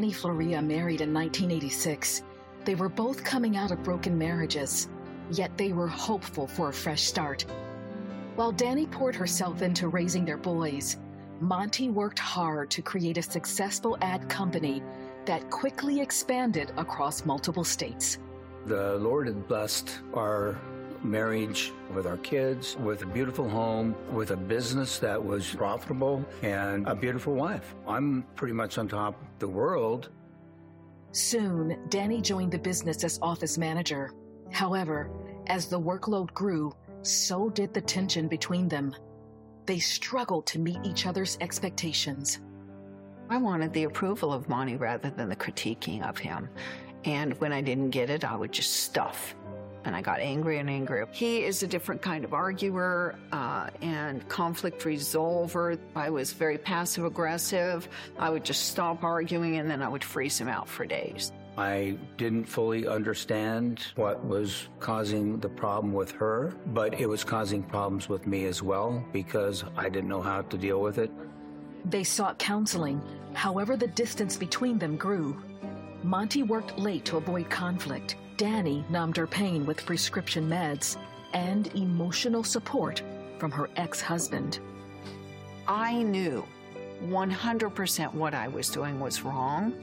Danny Florea married in 1986. They were both coming out of broken marriages, yet they were hopeful for a fresh start. While Danny poured herself into raising their boys, Monty worked hard to create a successful ad company that quickly expanded across multiple states. The Lord had blessed our marriage with our kids, with a beautiful home, with a business that was profitable, and a beautiful wife. I'm pretty much on top of the world. Soon, Danny joined the business as office manager. However, as the workload grew, so did the tension between them. They struggled to meet each other's expectations. I wanted the approval of Monty rather than the critiquing of him. And when I didn't get it, I would just stuff. And I got angry and angry. He is a different kind of arguer and conflict resolver. I was very passive aggressive. I would just stop arguing and then I would freeze him out for days. I didn't fully understand what was causing the problem with her, but it was causing problems with me as well because I didn't know how to deal with it. They sought counseling. However, the distance between them grew. Monty worked late to avoid conflict. Danny numbed her pain with prescription meds and emotional support from her ex-husband. I knew 100% what I was doing was wrong,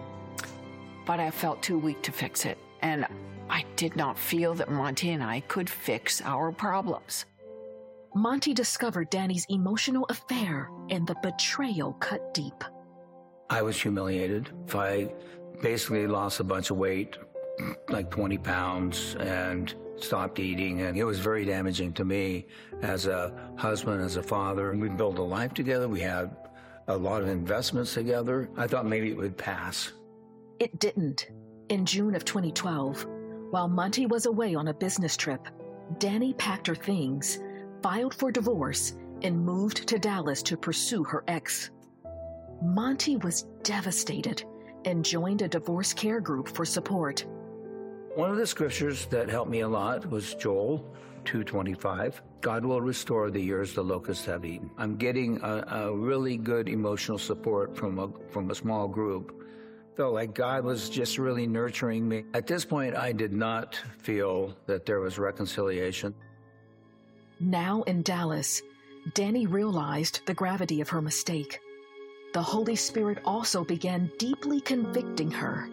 but I felt too weak to fix it. And I did not feel that Monty and I could fix our problems. Monty discovered Danny's emotional affair, and the betrayal cut deep. I was humiliated. I basically lost a bunch of weight, like 20 pounds, and stopped eating. And it was very damaging to me as a husband, as a father. We built a life together. We had a lot of investments together. I thought maybe it would pass. It didn't. In June of 2012, while Monty was away on a business trip, Danny packed her things, filed for divorce, and moved to Dallas to pursue her ex. Monty was devastated and joined a divorce care group for support. One of the scriptures that helped me a lot was Joel 2:25. God will restore the years the locusts have eaten. I'm getting a really good emotional support from a small group. Felt like God was just really nurturing me. At this point, I did not feel that there was reconciliation. Now in Dallas, Danny realized the gravity of her mistake. The Holy Spirit also began deeply convicting her.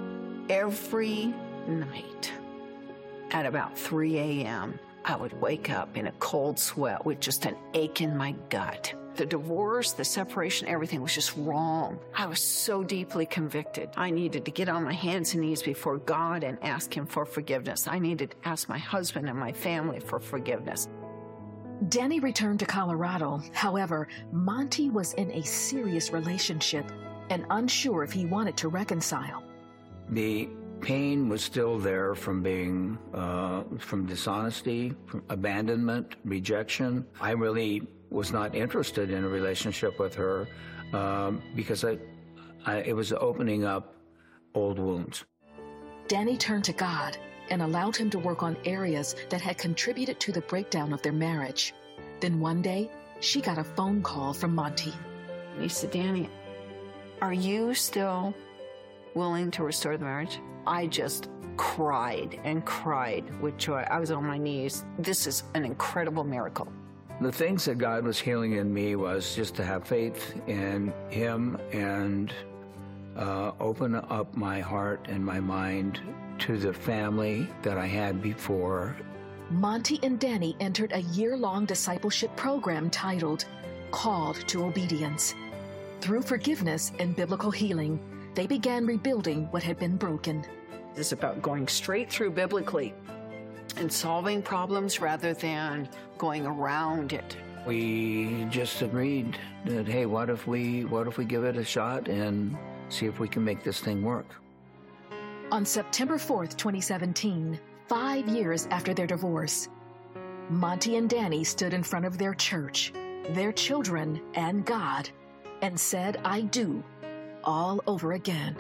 Every night at about 3 a.m., I would wake up in a cold sweat with just an ache in my gut. The divorce, the separation, everything was just wrong. I was so deeply convicted. I needed to get on my hands and knees before God and ask Him for forgiveness. I needed to ask my husband and my family for forgiveness. Danny returned to Colorado. However, Monty was in a serious relationship and unsure if he wanted to reconcile. The pain was still there from being, from dishonesty, from abandonment, rejection. I really was not interested in a relationship with her because it was opening up old wounds. Danny turned to God and allowed Him to work on areas that had contributed to the breakdown of their marriage. Then one day, she got a phone call from Monty. He said, "Danny, are you still willing to restore the marriage?" I just cried and cried with joy. I was on my knees. This is an incredible miracle. The things that God was healing in me was just to have faith in Him and open up my heart and my mind to the family that I had before. Monty and Danny entered a year-long discipleship program titled Called to Obedience. Through forgiveness and biblical healing, they began rebuilding what had been broken. It's about going straight through biblically and solving problems rather than going around it. We just agreed that, hey, what if we give it a shot and see if we can make this thing work? On September 4th, 2017, 5 years after their divorce, Monty and Danny stood in front of their church, their children, and God, and said, "I do," all over again.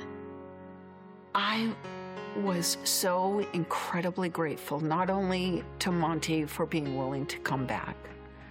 I was so incredibly grateful, not only to Monty for being willing to come back,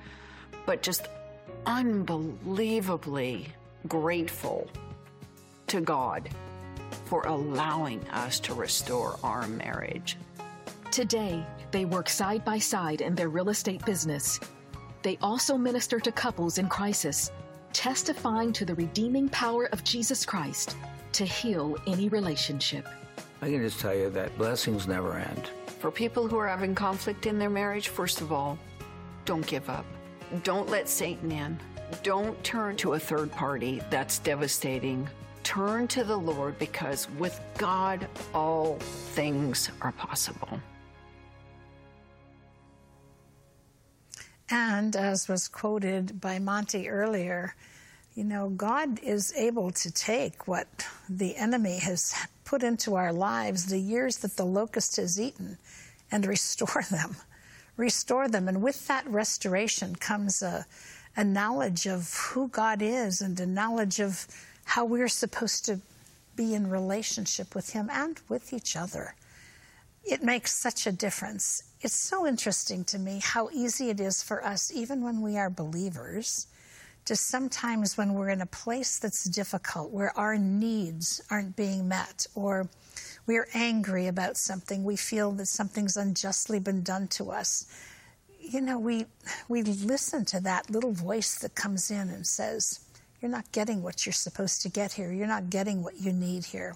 but just unbelievably grateful to God for allowing us to restore our marriage. Today, they work side by side in their real estate business. They also minister to couples in crisis, testifying to the redeeming power of Jesus Christ to heal any relationship. I can just tell you that blessings never end. For people who are having conflict in their marriage, first of all, don't give up. Don't let Satan in. Don't turn to a third party. That's devastating. Turn to the Lord, because with God, all things are possible. And as was quoted by Monty earlier, you know, God is able to take what the enemy has put into our lives, the years that the locust has eaten, and restore them. Restore them. And with that restoration comes a knowledge of who God is and a knowledge of how we're supposed to be in relationship with Him and with each other. It makes such a difference. It's so interesting to me how easy it is for us, even when we are believers, to sometimes when we're in a place that's difficult, where our needs aren't being met, or we're angry about something, we feel that something's unjustly been done to us. You know, we listen to that little voice that comes in and says, you're not getting what you're supposed to get here. You're not getting what you need here.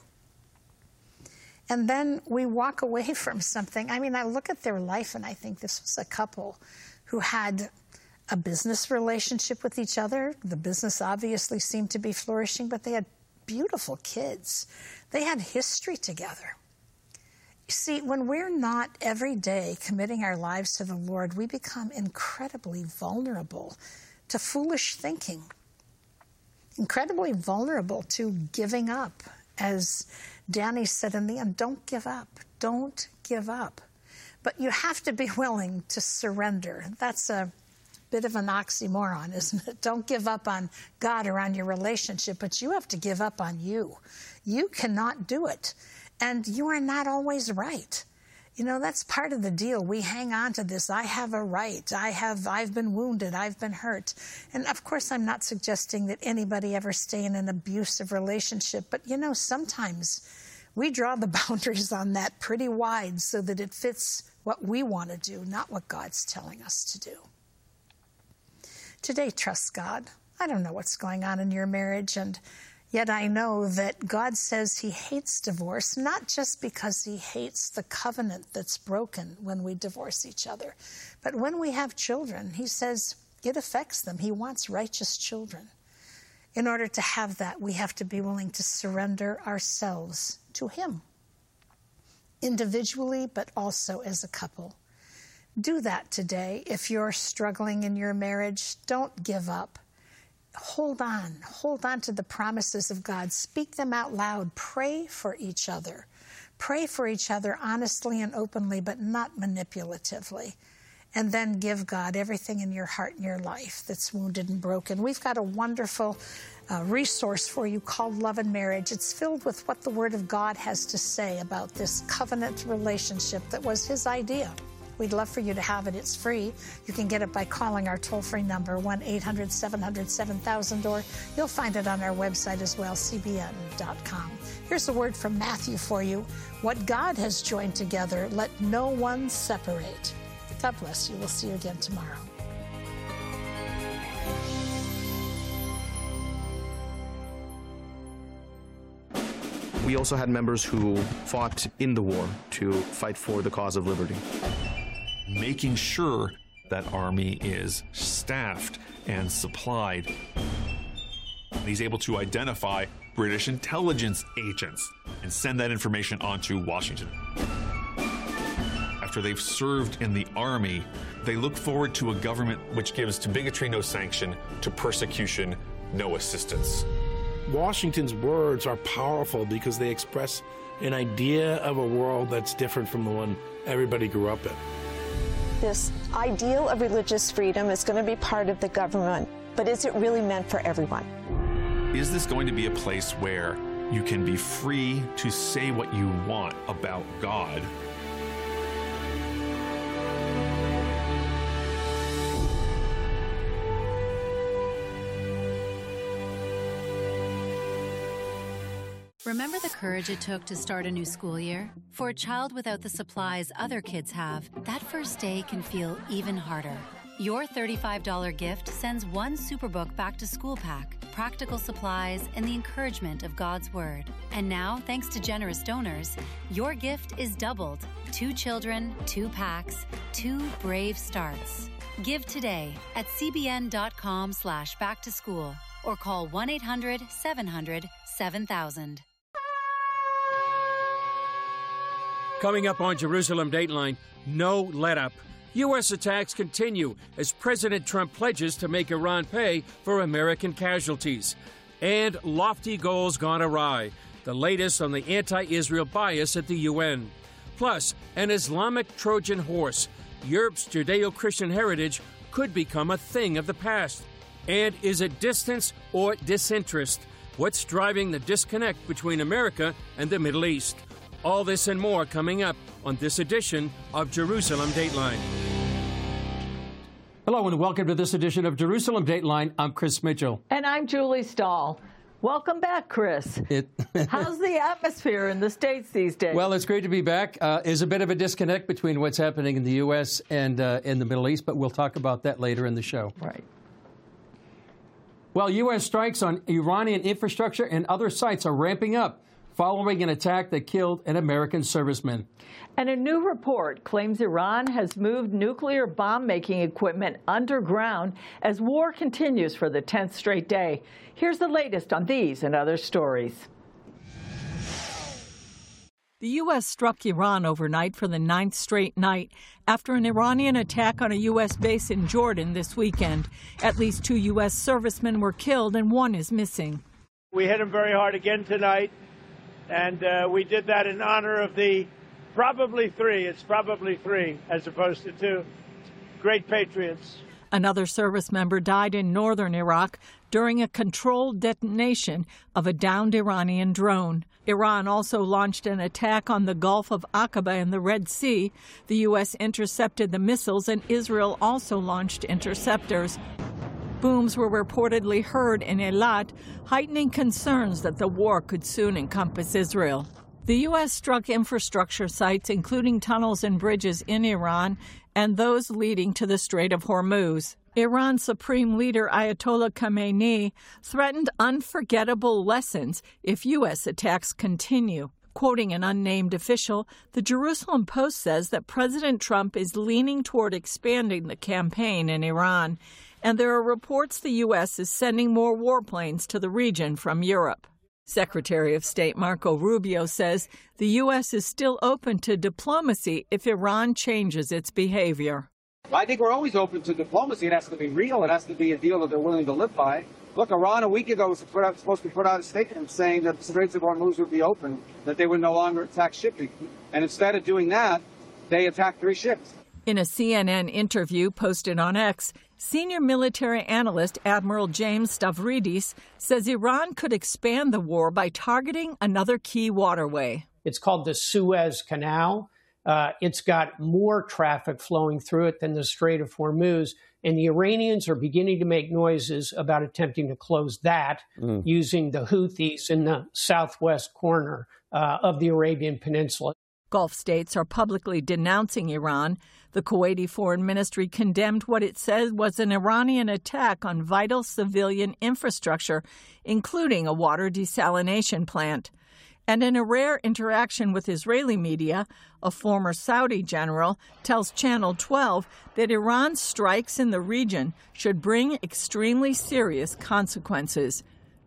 And then we walk away from something. I mean, I look at their life and I think this was a couple who had a business relationship with each other. The business obviously seemed to be flourishing, but they had beautiful kids. They had history together. You see, when we're not every day committing our lives to the Lord, we become incredibly vulnerable to foolish thinking, incredibly vulnerable to giving up. As Danny said in the end, don't give up. Don't give up. But you have to be willing to surrender. That's a bit of an oxymoron, isn't it? Don't give up on God or on your relationship, but you have to give up on you. You cannot do it. And you are not always right. You know, that's part of the deal. We hang on to this. I have a right. I've been wounded. I've been hurt. And of course, I'm not suggesting that anybody ever stay in an abusive relationship. But, you know, sometimes we draw the boundaries on that pretty wide so that it fits what we want to do, not what God's telling us to do. Today, trust God. I don't know what's going on in your marriage, and yet I know that God says He hates divorce, not just because He hates the covenant that's broken when we divorce each other, but when we have children, He says it affects them. He wants righteous children. In order to have that, we have to be willing to surrender ourselves to Him, individually, but also as a couple. Do that today. If you're struggling in your marriage, don't give up. Hold on to the promises of God. Speak them out loud. Pray for each other. Pray for each other honestly and openly, but not manipulatively. And then give God everything in your heart and your life that's wounded and broken. We've got a wonderful resource for you called Love and Marriage. It's filled with what the Word of God has to say about this covenant relationship that was His idea. We'd love for you to have it. It's free. You can get it by calling our toll-free number, 1-800-700-7000, or you'll find it on our website as well, cbn.com. Here's a word from Matthew for you. What God has joined together, let no one separate. God bless you. We'll see you again tomorrow. We also had members who fought in the war to fight for the cause of liberty. Making sure that army is staffed and supplied. He's able to identify British intelligence agents and send that information on to Washington. After they've served in the army, they look forward to a government which gives to bigotry no sanction, to persecution no assistance. Washington's words are powerful because they express an idea of a world that's different from the one everybody grew up in. This ideal of religious freedom is going to be part of the government, but is it really meant for everyone? Is this going to be a place where you can be free to say what you want about God? Remember the courage it took to start a new school year? For a child without the supplies other kids have, that first day can feel even harder. Your $35 gift sends one Superbook back to school pack, practical supplies, and the encouragement of God's Word. And now, thanks to generous donors, your gift is doubled. 2 children, 2 packs, 2 brave starts. Give today at cbn.com/backtoschool or call 1-800-700-7000. Coming up on Jerusalem Dateline, no let-up. U.S. attacks continue as President Trump pledges to make Iran pay for American casualties. And lofty goals gone awry. The latest on the anti-Israel bias at the UN. Plus, an Islamic Trojan horse. Europe's Judeo-Christian heritage could become a thing of the past. And is it distance or disinterest? What's driving the disconnect between America and the Middle East? All this and more coming up on this edition of Jerusalem Dateline. Hello and welcome to this edition of Jerusalem Dateline. I'm Chris Mitchell. And I'm Julie Stahl. Welcome back, Chris. How's the atmosphere in the States these days? Well, it's great to be back. There's a bit of a disconnect between what's happening in the U.S. and in the Middle East, but we'll talk about that later in the show. Right. Well, U.S. strikes on Iranian infrastructure and other sites are ramping up following an attack that killed an American serviceman. And a new report claims Iran has moved nuclear bomb-making equipment underground as war continues for the 10th straight day. Here's the latest on these and other stories. The U.S. struck Iran overnight for the 9th straight night after an Iranian attack on a U.S. base in Jordan this weekend. At least 2 U.S. servicemen were killed and 1 is missing. We hit him very hard again tonight, and we did that in honor of the probably 3. It's probably 3 as opposed to 2 great patriots. Another service member died in northern Iraq during a controlled detonation of a downed Iranian drone. Iran also launched an attack on the Gulf of Aqaba in the Red Sea. The U.S. intercepted the missiles, and Israel also launched interceptors. Booms were reportedly heard in Eilat, heightening concerns that the war could soon encompass Israel. The U.S. struck infrastructure sites, including tunnels and bridges in Iran and those leading to the Strait of Hormuz. Iran's Supreme Leader Ayatollah Khamenei threatened unforgettable lessons if U.S. attacks continue. Quoting an unnamed official, the Jerusalem Post says that President Trump is leaning toward expanding the campaign in Iran, and there are reports the U.S. is sending more warplanes to the region from Europe. Secretary of State Marco Rubio says the U.S. is still open to diplomacy if Iran changes its behavior. I think we're always open to diplomacy. It has to be real. It has to be a deal that they're willing to live by. Look, Iran a week ago was supposed to put out a statement saying that the Straits of Hormuz would be open, that they would no longer attack shipping. And instead of doing that, they attacked 3 ships. In a CNN interview posted on X, senior military analyst Admiral James Stavridis says Iran could expand the war by targeting another key waterway. It's called the Suez Canal. It's got more traffic flowing through it than the Strait of Hormuz, and the Iranians are beginning to make noises about attempting to close that using the Houthis in the southwest corner of the Arabian Peninsula. Gulf states are publicly denouncing Iran. The Kuwaiti Foreign Ministry condemned what it said was an Iranian attack on vital civilian infrastructure, including a water desalination plant. And in a rare interaction with Israeli media, a former Saudi general tells Channel 12 that Iran's strikes in the region should bring extremely serious consequences.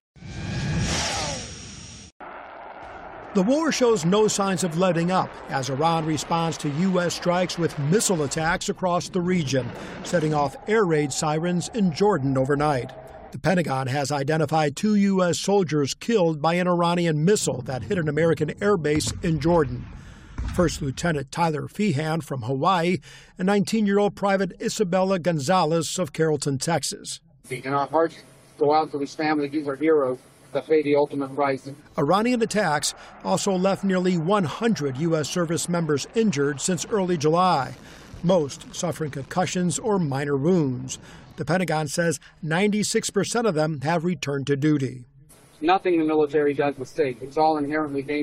The war shows no signs of letting up as Iran responds to U.S. strikes with missile attacks across the region, setting off air raid sirens in Jordan overnight. The Pentagon has identified 2 U.S. soldiers killed by an Iranian missile that hit an American airbase in Jordan. First Lieutenant Tyler Feehan from Hawaii and 19-year-old Private Isabella Gonzalez of Carrollton, Texas. And our hearts go out to his family. These are heroes that pay the ultimate price. Iranian attacks also left nearly 100 U.S. service members injured since early July, most suffering concussions or minor wounds. The Pentagon says 96% of them have returned to duty. Nothing the military does was safe. It's all inherently dangerous.